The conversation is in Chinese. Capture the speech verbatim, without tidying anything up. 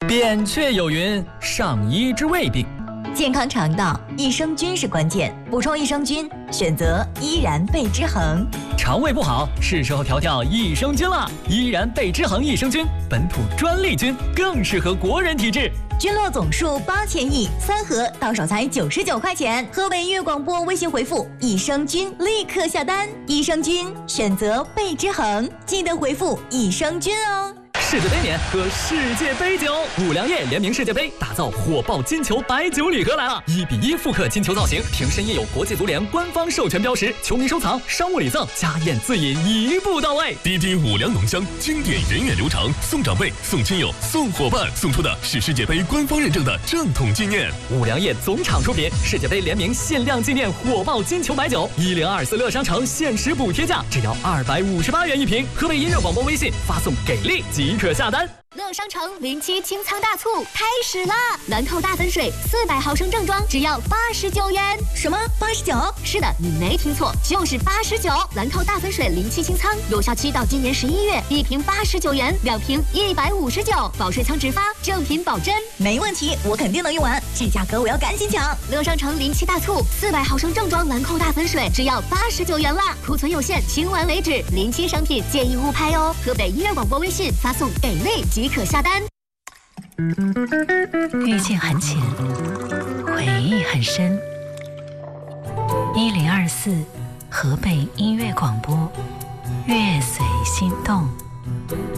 扁鹊有云：上医治未病。 健康肠道，益生菌是关键。补充益生菌，选择依然贝之恒。 肠胃不好，是时候调调益生菌了。依然贝之恒益生菌，本土专利菌，更适合国人体质。 菌落总数八千亿，三盒到手才九十九块钱。河北音乐广播微信回复“益生菌”，立刻下单。益生菌选择贝之恒，记得回复“益生菌”哦。 世界杯年喝世界杯酒，五粮液联名世界杯，打造火爆金球白酒礼盒来了！一比一复刻金球造型，瓶身印有国际足联官方授权标识，球迷收藏、商务礼赠、家宴自饮一步到位。 滴滴五粮浓香，经典源远流长，送长辈、送亲友、送伙伴，送出的是世界杯官方认证的正统纪念。 五粮液总厂出品，世界杯联名限量纪念火爆金球白酒，一零二四乐商城限时补贴价，只要二百五十八元一瓶。河北音乐广播微信发送给力即可下单。 乐商城零七清仓大促开始啦！兰蔻大粉水四百毫升正装只要八十九元。 什么？八十九？ 是的，你没听错，就是八十九。兰蔻大粉水零七清仓有效期到今年十一月，一瓶八十九元，两瓶一百五十九，保税仓直发，正品保真。 没问题，我肯定能用完。这价格我要赶紧抢！ 乐商城零七大促，四百毫升正装兰蔻大粉水只要八十九元啦，库存有限，清完为止。零七商品建议勿拍哦。河北音乐广播微信发送给力即可下单。 遇见很浅，回忆很深。一零二四河北音乐广播，乐随心动。